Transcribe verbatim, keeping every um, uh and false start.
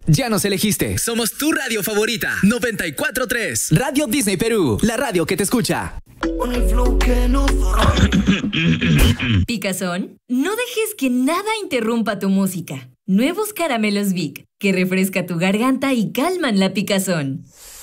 Ya nos elegiste. Somos tu radio favorita. noventa y cuatro punto tres. Radio Disney Perú, la radio que te escucha. Picazón, no dejes que nada interrumpa tu música. Nuevos caramelos Vic, que refresca tu garganta y calman la picazón.